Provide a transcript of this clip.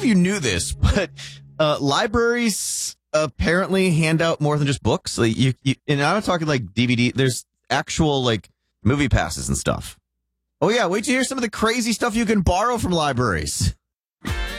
if you knew this, but libraries apparently hand out more than just books. Like and I'm not talking like DVD. There's actual like movie passes and stuff. Oh yeah, wait till you hear some of the crazy stuff you can borrow from libraries.